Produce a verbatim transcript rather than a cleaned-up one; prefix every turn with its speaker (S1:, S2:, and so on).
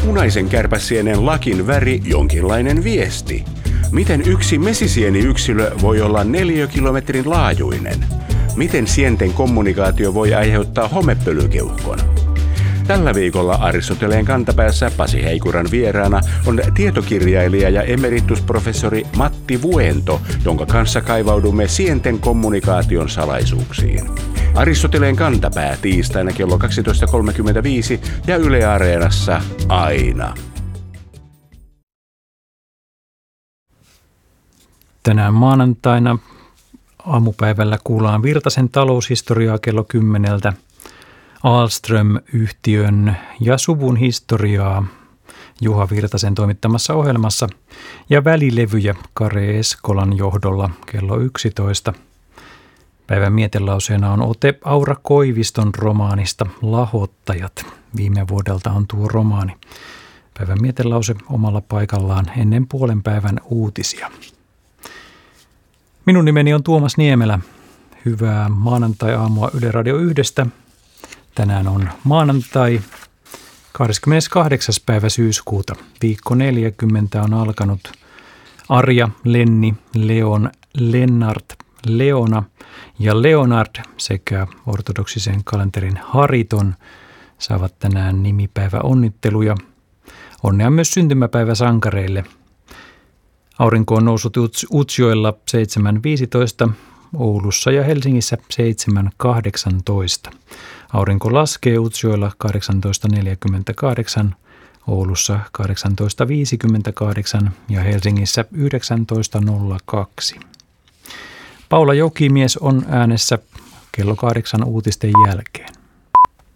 S1: punaisen kärpäsienen lakin väri jonkinlainen viesti? Miten yksi mesisieniyksilö voi olla neliökilometrin laajuinen? Miten sienten kommunikaatio voi aiheuttaa homepölykeuhkon? Tällä viikolla Aristoteleen kantapäässä Pasi Heikuran vieraana on tietokirjailija ja emeritusprofessori Matti Vuento, jonka kanssa kaivaudumme sienten kommunikaation salaisuuksiin. Aristoteleen kantapää tiistaina kello kaksitoista kolmekymmentäviisi ja Yle Areenassa aina.
S2: Tänään maanantaina aamupäivällä kuullaan Virtasen taloushistoriaa kello kymmeneltä. Ahlström-yhtiön ja suvun historiaa Juha Virtasen toimittamassa ohjelmassa ja välilevyjä Kare Eskolan johdolla kello yksitoista. Päivän mietelauseena on ote Aura Koiviston romaanista Lahottajat. Viime vuodelta on tuo romaani. Päivän mietelause omalla paikallaan ennen puolen päivän uutisia. Minun nimeni on Tuomas Niemelä. Hyvää maanantai-aamua Yle Radio yhdestä. Tänään on maanantai, kahdeskymmeneskahdeksas päivä syyskuuta. Viikko neljäkymmentä on alkanut. Arja, Lenni, Leon, Lennart, Leona ja Leonard sekä ortodoksisen kalenterin Hariton saavat tänään nimipäivä onnitteluja. Onnea myös syntymäpäivä sankareille. Aurinko on noussut Utsjoella seitsemän viisitoista, Oulussa ja Helsingissä seitsemän kahdeksantoista. Aurinko laskee Utsjoella kahdeksantoista neljäkymmentäkahdeksan, Oulussa kahdeksantoista viisikymmentäkahdeksan ja Helsingissä yhdeksäntoista nolla kaksi. Paula Jokimies on äänessä kello kahdeksan uutisten jälkeen.